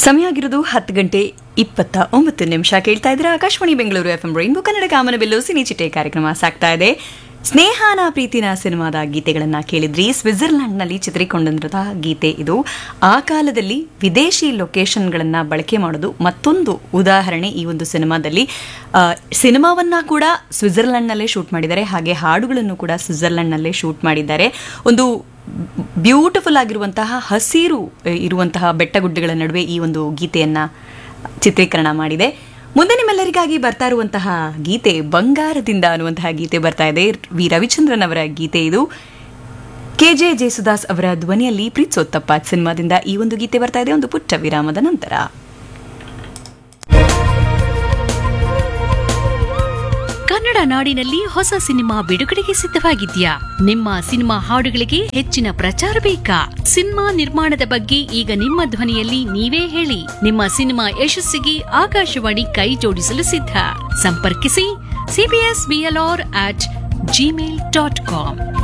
ಸಮಯ ಆಗಿರೋದು 10:29 ಕೇಳ್ತಾ ಇದ್ರೆ ಆಕಾಶವಾಣಿ ಬೆಂಗಳೂರು FM ರೈನ್ಬೋ ಕನ್ನಡ ಕಾಮನಬಿಲ್ಲು ಸಿನಿ ಚಿಟ್ಟೆ ಕಾರ್ಯಕ್ರಮ ಸಾಗ್ತಾ ಇದೆ. ಸ್ನೇಹಾನ ಪ್ರೀತಿನ ಸಿನಿಮಾದ ಗೀತೆಗಳನ್ನ ಕೇಳಿದ್ರಿ. ಸ್ವಿಟ್ಜರ್ಲ್ಯಾಂಡ್ನಲ್ಲಿ ಚಿತ್ರೀಕೊಂಡಂತಹ ಗೀತೆ ಇದು. ಆ ಕಾಲದಲ್ಲಿ ವಿದೇಶಿ ಲೊಕೇಶನ್ಗಳನ್ನ ಬಳಕೆ ಮಾಡೋದು ಮತ್ತೊಂದು ಉದಾಹರಣೆ ಈ ಒಂದು ಸಿನಿಮಾದಲ್ಲಿ. ಸಿನಿಮಾವನ್ನ ಕೂಡ ಸ್ವಿಟ್ಜರ್ಲ್ಯಾಂಡ್ನಲ್ಲೇ ಶೂಟ್ ಮಾಡಿದ್ದಾರೆ, ಹಾಗೆ ಹಾಡುಗಳನ್ನು ಕೂಡ ಸ್ವಿಟ್ಜರ್ಲ್ಯಾಂಡ್ನಲ್ಲೇ ಶೂಟ್ ಮಾಡಿದ್ದಾರೆ. ಒಂದು ಬ್ಯೂಟಿಫುಲ್ ಆಗಿರುವಂತಹ ಹಸಿರು ಇರುವಂತಹ ಬೆಟ್ಟಗುಡ್ಡಗಳ ನಡುವೆ ಈ ಒಂದು ಗೀತೆಯನ್ನ ಚಿತ್ರೀಕರಣ ಮಾಡಿದೆ. ಮುಂದೆ ನಿಮ್ಮೆಲ್ಲರಿಗಾಗಿ ಬರ್ತಾ ಇರುವಂತಹ ಗೀತೆ ಬಂಗಾರದಿಂದ ಅನ್ನುವಂತಹ ಗೀತೆ ಬರ್ತಾ ಇದೆ. ವಿ ರವಿಚಂದ್ರನ್ ಅವರ ಗೀತೆ ಇದು. KJ ಜೇಸುದಾಸ್ ಅವರ ಧ್ವನಿಯಲ್ಲಿ ಪ್ರೀತ್ಸೋತ್ತಪ್ಪ ಸಿನಿಮಾದಿಂದ ಈ ಒಂದು ಗೀತೆ ಬರ್ತಾ ಇದೆ. ಒಂದು ಪುಟ್ಟ ವಿರಾಮದ ನಂತರ ಕನ್ನಡ ನಾಡಿನಲ್ಲಿ ಹೊಸ ಸಿನಿಮಾ ಬಿಡುಗಡೆಗೆ ಸಿದ್ಧವಾಗಿದ್ಯಾ? ನಿಮ್ಮ ಸಿನಿಮಾ ಹಾಡುಗಳಿಗೆ ಹೆಚ್ಚಿನ ಪ್ರಚಾರ ಬೇಕಾ? ಸಿನಿಮಾ ನಿರ್ಮಾಣದ ಬಗ್ಗೆ ಈಗ ನಿಮ್ಮ ಧ್ವನಿಯಲ್ಲಿ ನೀವೇ ಹೇಳಿ. ನಿಮ್ಮ ಸಿನಿಮಾ ಯಶಸ್ಸಿಗೆ ಆಕಾಶವಾಣಿ ಕೈ ಜೋಡಿಸಲು ಸಿದ್ಧ. ಸಂಪರ್ಕಿಸಿ cbsblr@gmail.com.